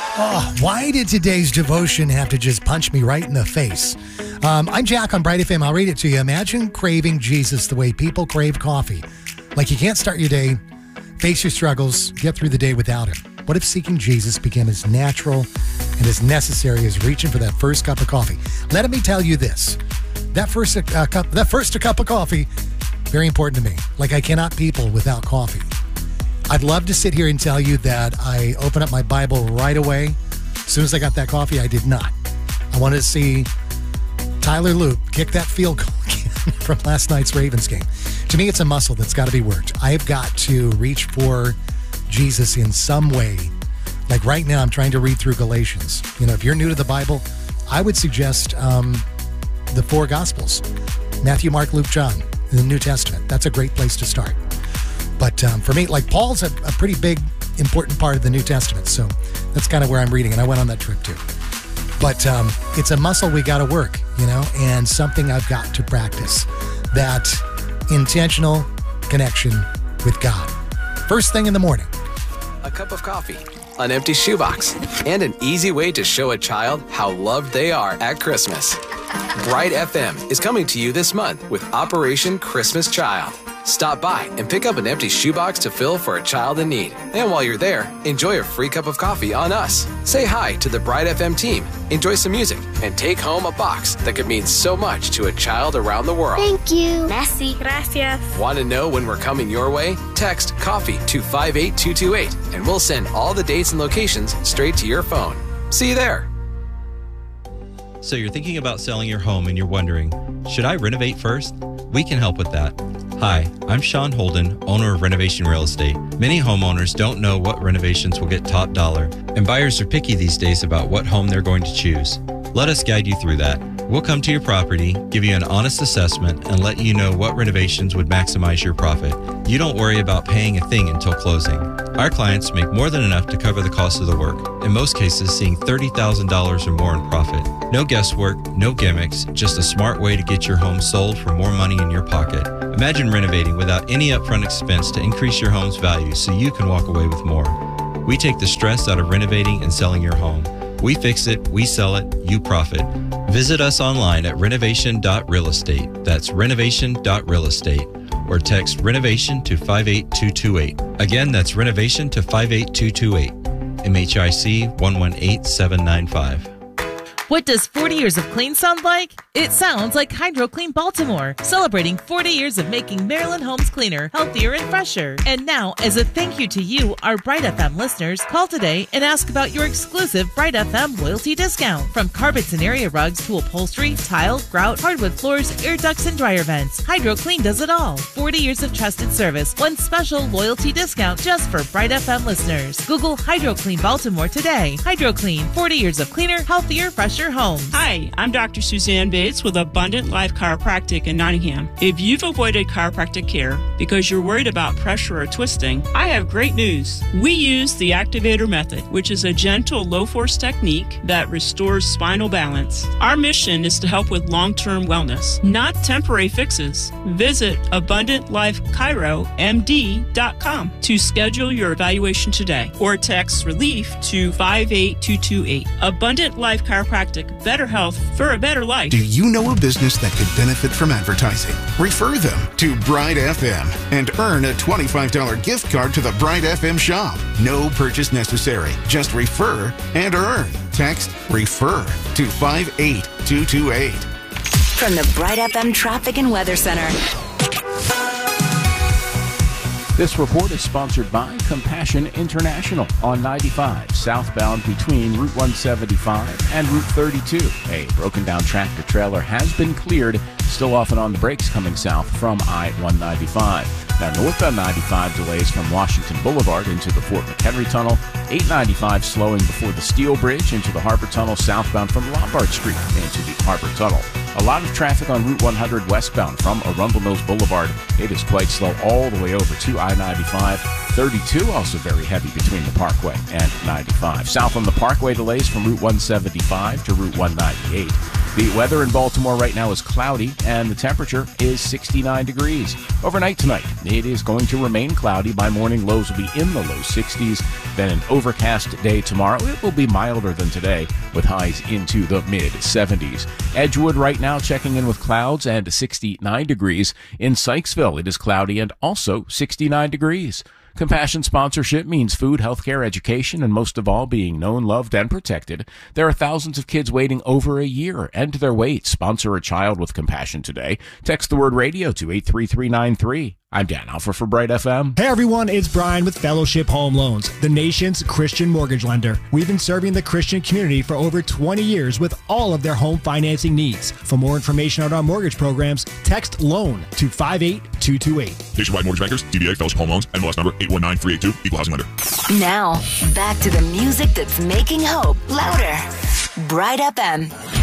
Oh, why did today's devotion have to just punch me right in the face? I'm Jack on Bright FM. I'll read it to you. Imagine craving Jesus the way people crave coffee. Like you can't start your day, face your struggles, get through the day without him. What if seeking Jesus became as natural and as necessary as reaching for that first cup of coffee? Let me tell you this. That first cup of coffee, very important to me. Like I cannot people without coffee. I'd love to sit here and tell you that I opened up my Bible right away. As soon as I got that coffee, I did not. I wanted to see Tyler Loop kick that field goal again from last night's Ravens game. To me, it's a muscle that's got to be worked. I've got to reach for Jesus in some way. Like right now, I'm trying to read through Galatians. You know, if you're new to the Bible, I would suggest the four Gospels. Matthew, Mark, Luke, John in the New Testament. That's a great place to start. But for me, like Paul's a pretty big, important part of the New Testament. So that's kind of where I'm reading. And I went on that trip too. But it's a muscle we got to work, you know, and something I've got to practice. That intentional connection with God. First thing in the morning. A cup of coffee, an empty shoebox, and an easy way to show a child how loved they are at Christmas. Bright FM is coming to you this month with Operation Christmas Child. Stop by and pick up an empty shoebox to fill for a child in need. And while you're there, enjoy a free cup of coffee on us. Say hi to the Bright FM team, enjoy some music, and take home a box that could mean so much to a child around the world. Thank you. Merci. Gracias. Want to know when we're coming your way? Text COFFEE to 58228 and we'll send all the dates and locations straight to your phone. See you there. So you're thinking about selling your home and you're wondering, should I renovate first? We can help with that. Hi, I'm Sean Holden, owner of Renovation Real Estate. Many homeowners don't know what renovations will get top dollar, and buyers are picky these days about what home they're going to choose. Let us guide you through that. We'll come to your property, give you an honest assessment, and let you know what renovations would maximize your profit. You don't worry about paying a thing until closing. Our clients make more than enough to cover the cost of the work, in most cases seeing $30,000 or more in profit. No guesswork, no gimmicks, just a smart way to get your home sold for more money in your pocket. Imagine renovating without any upfront expense to increase your home's value so you can walk away with more. We take the stress out of renovating and selling your home. We fix it, we sell it, you profit. Visit us online at renovation.realestate. That's renovation.realestate. Or text renovation to 58228. Again, that's renovation to 58228. MHIC 118795. What does 40 years of clean sound like? It sounds like Hydro Clean Baltimore, celebrating 40 years of making Maryland homes cleaner, healthier, and fresher. And now, as a thank you to you, our Bright FM listeners, call today and ask about your exclusive Bright FM loyalty discount. From carpets and area rugs to upholstery, tile, grout, hardwood floors, air ducts, and dryer vents, Hydro Clean does it all. 40 years of trusted service, one special loyalty discount just for Bright FM listeners. Google Hydro Clean Baltimore today. Hydro Clean, 40 years of cleaner, healthier, fresher homes. Hi, I'm Dr. Suzanne Bates with Abundant Life Chiropractic in Nottingham. If you've avoided chiropractic care because you're worried about pressure or twisting, I have great news. We use the Activator Method, which is a gentle, low-force technique that restores spinal balance. Our mission is to help with long-term wellness, not temporary fixes. Visit AbundantLifeChiroMD.com to schedule your evaluation today or text RELIEF to 58228. Abundant Life Chiropractic, better health for a better life. Do you know a business that could benefit from advertising? Refer them to Bright FM and earn a $25 gift card to the Bright FM shop. No purchase necessary. Just refer and earn. Text REFER to 58228. From the Bright FM Traffic and Weather Center. This report is sponsored by Compassion International on 95, southbound between Route 175 and Route 32. A broken down tractor trailer has been cleared, still off and on the brakes coming south from I-195. Now northbound 95 delays from Washington Boulevard into the Fort McHenry Tunnel. 895 slowing before the Steel Bridge into the Harbor Tunnel southbound from Lombard Street into the Harbor Tunnel. A lot of traffic on Route 100 westbound from Arundel Mills Boulevard. It is quite slow all the way over to I-95. 32 also very heavy between the Parkway and 95. South on the Parkway delays from Route 175 to Route 198. The weather in Baltimore right now is cloudy, and the temperature is 69 degrees. Overnight tonight, it is going to remain cloudy. By morning, lows will be in the low 60s. Then an overcast day tomorrow. It will be milder than today, with highs into the mid-70s. Edgewood right now checking in with clouds and 69 degrees. In Sykesville, it is cloudy and also 69 degrees. Compassion sponsorship means food, healthcare, education, and most of all, being known, loved, and protected. There are thousands of kids waiting over a year. End their wait. Sponsor a child with compassion today. Text the word radio to 83393. I'm Dan Alpha for Bright FM. Hey everyone, it's Brian with Fellowship Home Loans, the nation's Christian mortgage lender. We've been serving the Christian community for over 20 years with all of their home financing needs. For more information on our mortgage programs, text LOAN to 58228. Nationwide Mortgage Bankers, DBA Fellowship Home Loans, MLS number 819382, Equal Housing Lender. Now, back to the music that's making hope louder. Bright FM.